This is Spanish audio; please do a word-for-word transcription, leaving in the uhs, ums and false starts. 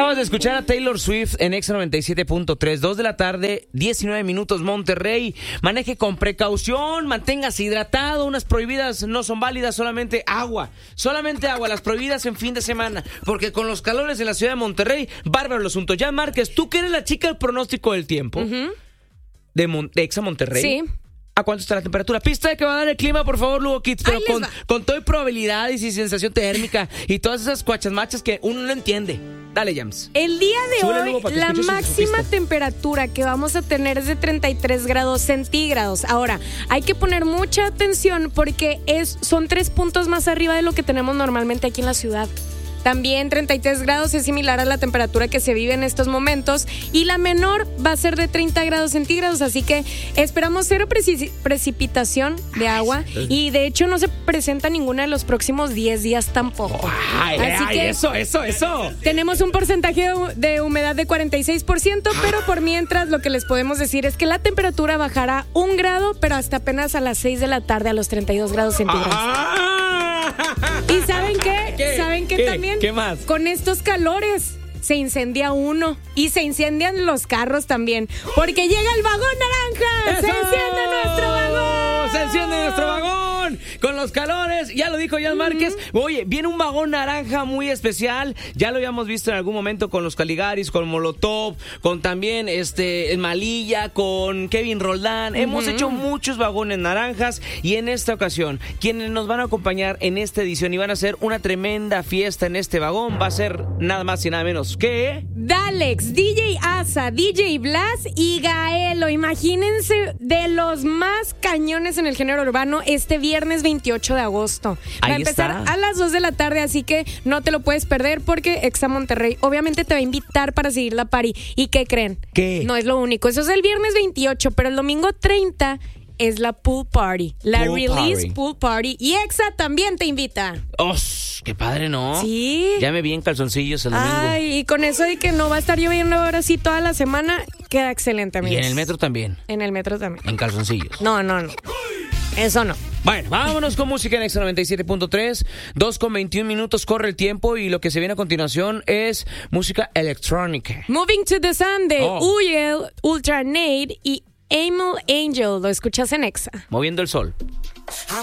Acabas de escuchar a Taylor Swift en Exa noventa y siete punto tres, dos de la tarde, diecinueve minutos, Monterrey. Maneje con precaución, manténgase hidratado. Unas prohibidas no son válidas, solamente agua. Solamente agua, las prohibidas en fin de semana. Porque con los calores en la ciudad de Monterrey, bárbaro el asunto. Jan Márquez, tú que eres la chica del pronóstico del tiempo uh-huh. de, Mon- de Exa Monterrey. Sí. ¿A cuánto está la temperatura? Pista de que va a dar el clima, por favor, Lugo Kids. Pero con, con toda probabilidad y sin sensación térmica y todas esas cuachas machas que uno no entiende. Dale, Jams. El día de Súbele, hoy, Lugo, para que la escuches su máxima pista. temperatura que vamos a tener es de treinta y tres grados centígrados. Ahora, hay que poner mucha atención porque es, son tres puntos más arriba de lo que tenemos normalmente aquí en la ciudad. También treinta y tres grados es similar a la temperatura que se vive en estos momentos y la menor va a ser de treinta grados centígrados, así que esperamos cero preci- precipitación de agua y de hecho no se presenta ninguna de los próximos diez días tampoco. Ay, así ay, que eso, eso, eso. tenemos un porcentaje de, de humedad de cuarenta y seis por ciento, pero por mientras lo que les podemos decir es que la temperatura bajará un grado, pero hasta apenas a las seis de la tarde a los treinta y dos grados centígrados. Ah. ¿Y saben qué? ¿Qué? ¿Saben qué, ¿Qué? también? ¿Qué más? Con estos calores se incendia uno y se incendian los carros también, porque llega el vagón naranja. ¡Eso! ¡Se enciende nuestro vagón! ¡Se enciende nuestro vagón! Con los calores, ya lo dijo Jan Márquez. Uh-huh. Oye, viene un vagón naranja muy especial. Ya lo habíamos visto en algún momento con los Caligaris, con Molotov, con también este Malilla, con Kevin Roldán. Uh-huh. Hemos hecho muchos vagones naranjas y en esta ocasión, quienes nos van a acompañar en esta edición y van a hacer una tremenda fiesta en este vagón, va a ser nada más y nada menos que... Dalex, D J Asa, D J Blas y Gaelo. Imagínense de los más cañones en el género urbano este viernes veintiocho de agosto. Va Ahí a empezar está. a las dos de la tarde, así que no te lo puedes perder porque Exa Monterrey obviamente te va a invitar para seguir la party. ¿Y qué creen? ¿Qué? No es lo único. Eso es el viernes veintiocho, pero el domingo treinta es la pool party. La Pool release party. pool party. Y Exa también te invita. ¡Oh! ¡Qué padre!, ¿no? Sí. Ya me vi en calzoncillos el domingo. Ay, y con eso de que no va a estar lloviendo ahora sí toda la semana, queda excelente, amigos. Y en el metro también. En el metro también. En calzoncillos. No, no, no. Eso no. Bueno, vámonos con música en Exa noventa y siete punto tres. dos con veintiún minutos corre el tiempo y lo que se viene a continuación es música electrónica. Moving to the Sun de Oh. Uyel, Ultranate y Amel Angel. Lo escuchas en Exa. Moviendo el sol.